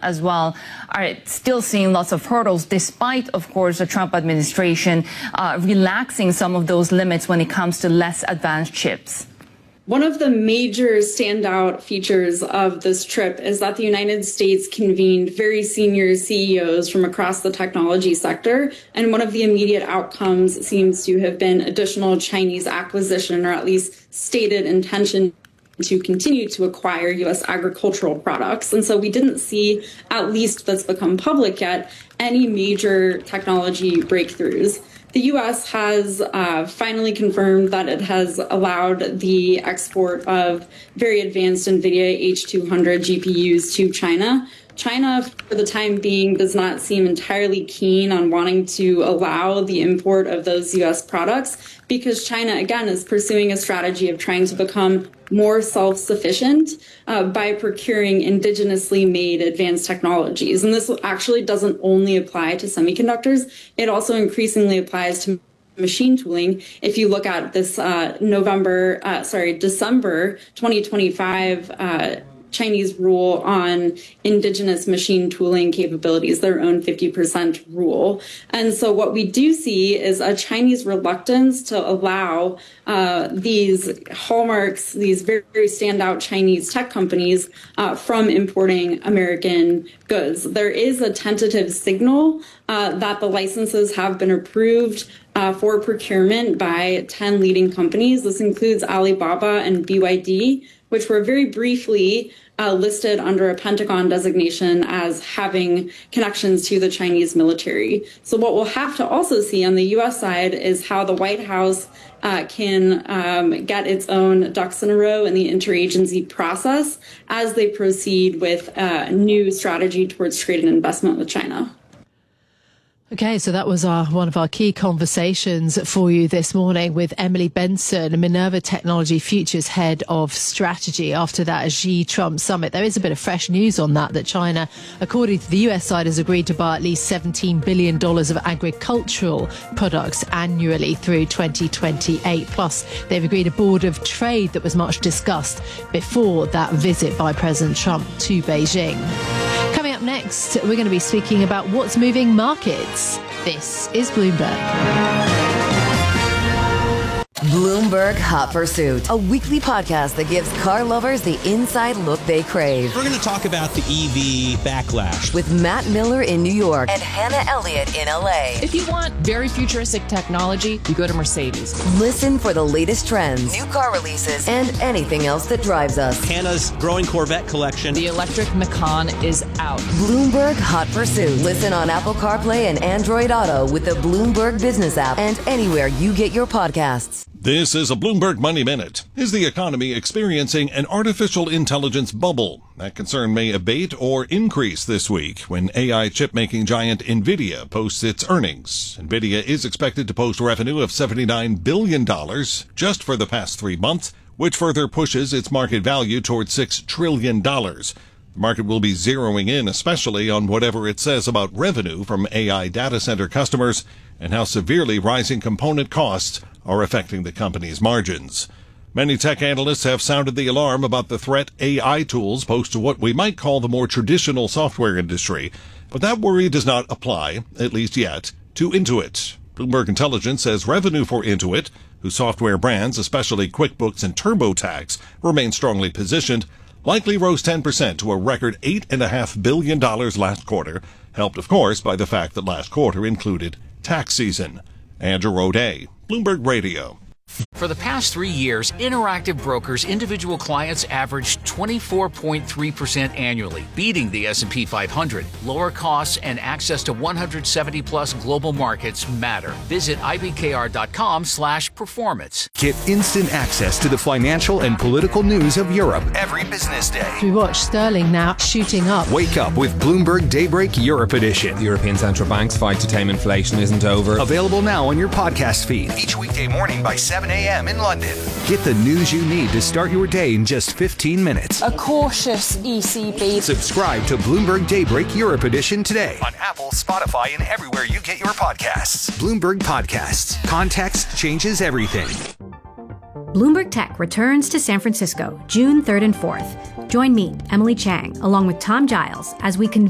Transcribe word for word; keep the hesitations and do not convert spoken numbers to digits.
as well are still seeing lots of hurdles, despite, of course, the Trump administration uh, relaxing some of those limits when it comes to less advanced chips. One of the major standout features of this trip is that the United States convened very senior C E Os from across the technology sector, and one of the immediate outcomes seems to have been additional Chinese acquisition, or at least stated intention to continue to acquire U S agricultural products. And so we didn't see, at least that's become public yet, any major technology breakthroughs. The U S has uh, finally confirmed that it has allowed the export of very advanced NVIDIA H two hundred G P Us to China. China, for the time being, does not seem entirely keen on wanting to allow the import of those U S products because China, again, is pursuing a strategy of trying to become more self-sufficient uh, by procuring indigenously made advanced technologies. And this actually doesn't only apply to semiconductors. It also increasingly applies to machine tooling. If you look at this uh, November, uh, sorry, December twenty twenty-five uh, Chinese rule on indigenous machine tooling capabilities, their own fifty percent rule. And so what we do see is a Chinese reluctance to allow uh, these hallmarks, these very, very standout Chinese tech companies uh, from importing American goods. There is a tentative signal uh, that the licenses have been approved uh, for procurement by ten leading companies. This includes Alibaba and B Y D, which were very briefly uh, listed under a Pentagon designation as having connections to the Chinese military. So what we'll have to also see on the U S side is how the White House uh, can um, get its own ducks in a row in the interagency process as they proceed with a new strategy towards trade and investment with China. Okay, so that was our one of our key conversations for you this morning with Emily Benson, Minerva Technology Futures Head of Strategy, after that Xi Trump summit. There is a bit of fresh news on that, that China, according to the U S side, has agreed to buy at least seventeen billion dollars of agricultural products annually through twenty twenty-eight. Plus, they've agreed a board of trade that was much discussed before that visit by President Trump to Beijing. Coming up next, we're going to be speaking about what's moving markets. This is Bloomberg. Bloomberg Hot Pursuit, a weekly podcast that gives car lovers the inside look they crave. We're going to talk about the E V backlash with Matt Miller in New York and Hannah Elliott in L A. If you want very futuristic technology, you go to Mercedes. Listen for the latest trends, new car releases, and anything else that drives us. Hannah's growing Corvette collection. The electric Macan is out. Bloomberg Hot Pursuit. Listen on Apple CarPlay and Android Auto with the Bloomberg Business app and anywhere you get your podcasts. This is a Bloomberg Money Minute. Is the economy experiencing an artificial intelligence bubble? That concern may abate or increase this week when A I chip-making giant NVIDIA posts its earnings. NVIDIA is expected to post revenue of seventy-nine billion dollars just for the past three months, which further pushes its market value towards six trillion dollars. The market will be zeroing in especially on whatever it says about revenue from A I data center customers and how severely rising component costs are affecting the company's margins. Many tech analysts have sounded the alarm about the threat A I tools pose to what we might call the more traditional software industry, but that worry does not apply, at least yet, to Intuit. Bloomberg Intelligence says revenue for Intuit, whose software brands, especially QuickBooks and TurboTax, remain strongly positioned, likely rose ten percent to a record eight point five billion dollars last quarter, helped, of course, by the fact that last quarter included tax season. Andrew O'Day, Bloomberg Radio. For the past three years, Interactive Brokers individual clients averaged twenty-four point three percent annually, beating the S and P five hundred. Lower costs and access to one hundred seventy plus global markets matter. Visit ibkr.com slash performance. Get instant access to the financial and political news of Europe every business day. We watch sterling now shooting up. Wake up with Bloomberg Daybreak Europe Edition. The European Central Bank's fight to tame inflation isn't over. Available now on your podcast feed. Each weekday morning by seven a.m. in London. Get the news you need to start your day in just fifteen minutes. A cautious E C B. Subscribe to Bloomberg Daybreak Europe Edition today. On Apple, Spotify, and everywhere you get your podcasts. Bloomberg Podcasts. Context changes everything. Bloomberg Tech returns to San Francisco June third and fourth. Join me, Emily Chang, along with Tom Giles, as we convene